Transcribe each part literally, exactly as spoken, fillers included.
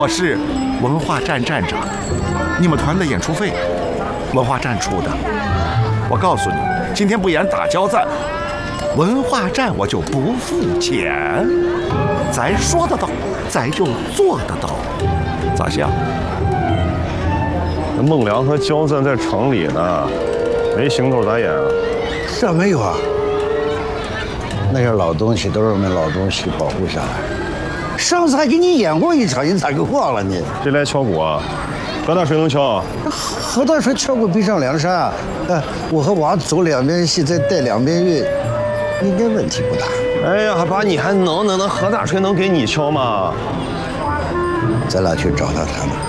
我是文化站站长，你们团的演出费，文化站出的。我告诉你，今天不演打交赞，文化站我就不付钱。咱说得到，咱就做得到，咋想？ 那孟良和焦赞在城里呢，没行头咋演啊？ 这没有啊，那些老东西都是我们老东西保护下来。上次还给你演过一场，你咋给忘了你？ 谁来敲鼓啊？何大水能敲啊？ 何大水敲过《逼上梁山》啊。哎，我和娃走两边戏，再带两边乐，应该问题不大。 哎呀，爸，你还能能能何大锤能给你敲吗？ 咱俩去找他谈谈。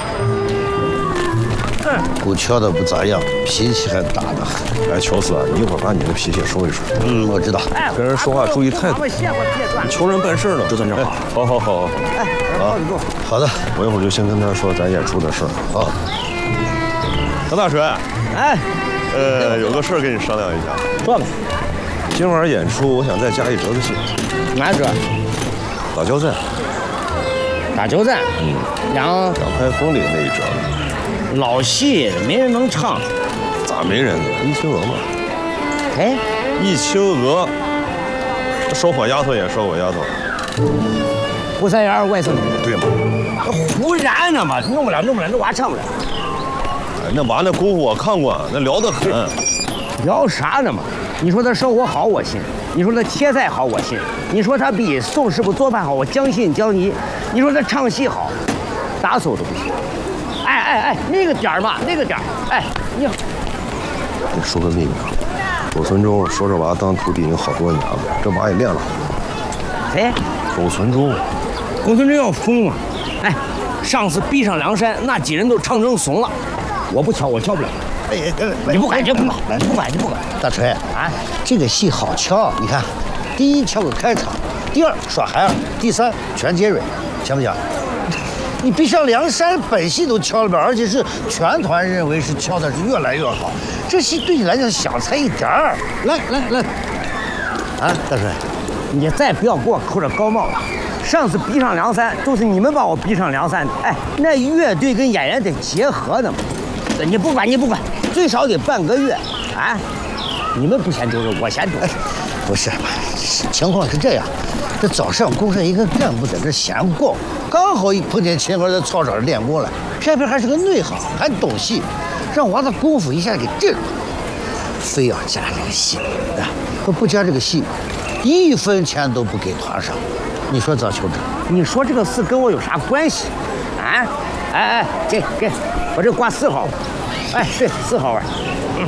鼓敲的不咋样，脾气还大得很。 哎，乔斯啊，一会儿把你的脾气收一收。 嗯，我知道。 跟人说话注意态度。求人办事呢，周团长。好好好好。 哎，好，好的， 我一会儿就先跟他说咱演出的事儿。 好。 何大水， 哎， 呃，有个事儿跟你商量一下。 说吧。 今晚演出，我想再加一折子戏。 哪折？ 打交赞。 打交赞。 嗯。 两两拍风铃那一折。 老戏没人能唱。 咋没人呢？易青娥嘛。 哎， 易青娥。烧火丫头演烧火丫头。 胡三元外甥女。 对嘛？ 胡然呢嘛，弄不了，弄不了，那娃唱不了。 哎，那娃那功夫我看过，那聊得很。 聊啥呢嘛？你说他生活好，我信；你说他切菜好，我信；你说他比宋师傅做饭好，我将信将疑；你说他唱戏好，打死我都不信。哎哎哎，那个点儿嘛，那个点儿，哎，你好。 你说个秘密啊，苟存忠说这娃当徒弟已经好多年了，这娃也练了。 谁？ 苟存忠。 苟存忠要疯吗？哎，上次逼上梁山，那几人都唱成怂了。我不敲，我敲不了。哎，你不管就不管，你不管就不管。 大锤啊，这个戏好敲，你看，第一敲个开场，第二耍孩儿，第三全接蕊，行不行？你逼上梁山本戏都敲了吧，而且是全团认为是敲的是越来越好，这戏对你来讲小菜一碟儿。来来来，啊，大锤， 你再不要给我扣这高帽了。上次逼上梁山都是你们把我逼上梁山的，哎，那乐队跟演员得结合的嘛。你不管你不管，最少得半个月啊！你们不嫌丢人，我嫌丢人。 不是，情况是这样，这早上工社一个干部在这闲逛，刚好一碰见秦娥在操场上练功了，偏偏还是个内行，还懂戏，让娃子功夫一下给震了，非要加这个戏，啊，不加这个戏，一分钱都不给团上。你说咋求证？ 你说这个事跟我有啥关系？啊？哎哎，给给，我这挂四号。哎，对，四号玩。嗯。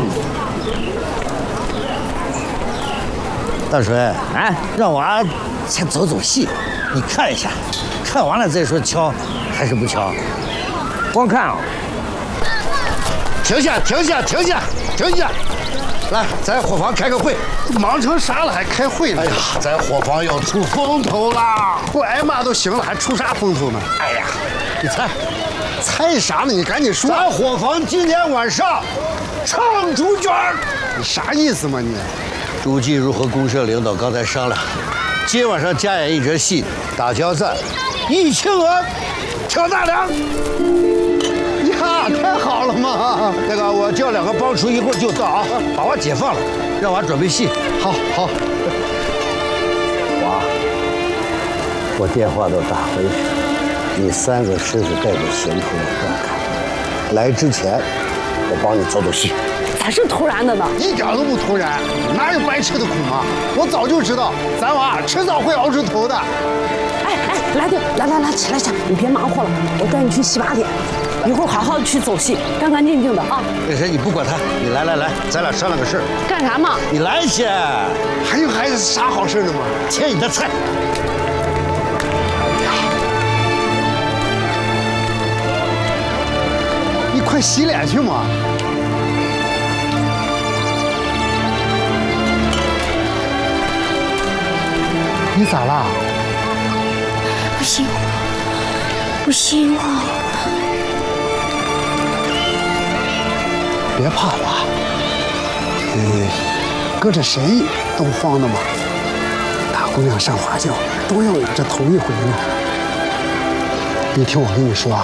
大水，哎，让娃先走走戏，你看一下，看完了再说敲还是不敲。 光看啊！ 停下，停下，停下，停下！来，咱伙房开个会。 忙成啥了还开会呢？ 哎呀，咱伙房要出风头啦！ 不挨骂都行了，还出啥风头呢？ 哎呀，你猜， 猜啥呢？你赶紧说。 咱伙房今天晚上唱主角儿。 你啥意思嘛你？ 诸暨如和公社领导刚才商量，今晚上加演一折戏，打交赞，易青娥挑大梁。呀，太好了嘛！那个，我叫两个帮厨，一会儿就到啊，把娃解放了，让娃准备戏。好，好。娃，我电话都打回去，你三个师傅带着行头我看看。来之前，我帮你走走戏。 咋是突然的呢？ 一点都不突然，哪有白吃的苦嘛？我早就知道，咱娃迟早会熬出头的。 哎哎，来对，来来来，起来起来，你别忙活了，我带你去洗把脸。一会儿好好去走戏，干干净净的啊。 那谁，你不管他，你来来来，咱俩商量个事儿。 干啥嘛？ 你来先。 还有还有啥好事呢嘛？ 切你的菜。 你快洗脸去嘛！你咋啦？ 不行，不行啊！ 别怕娃，呃，搁这谁都慌的嘛。大姑娘上花轿都要有这头一回呢。 你听我跟你说啊，